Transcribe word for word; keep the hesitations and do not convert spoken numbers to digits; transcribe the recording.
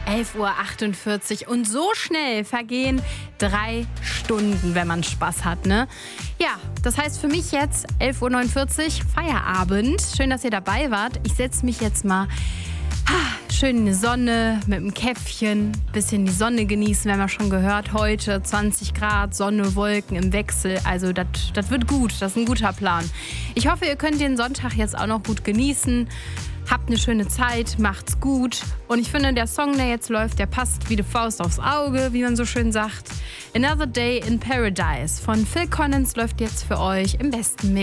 elf Uhr achtundvierzig und so schnell vergehen drei Stunden, wenn man Spaß hat, ne? Ja, das heißt für mich jetzt elf Uhr neunundvierzig, Feierabend. Schön, dass ihr dabei wart. Ich setze mich jetzt mal ah, schön in die Sonne mit einem Käffchen, bisschen die Sonne genießen, wir haben ja schon gehört, heute zwanzig Grad, Sonne, Wolken im Wechsel. Also das wird gut, das ist ein guter Plan. Ich hoffe, ihr könnt den Sonntag jetzt auch noch gut genießen. Habt eine schöne Zeit, macht's gut. Und ich finde, der Song, der jetzt läuft, der passt wie die Faust aufs Auge, wie man so schön sagt. Another Day in Paradise von Phil Collins läuft jetzt für euch im besten Mix.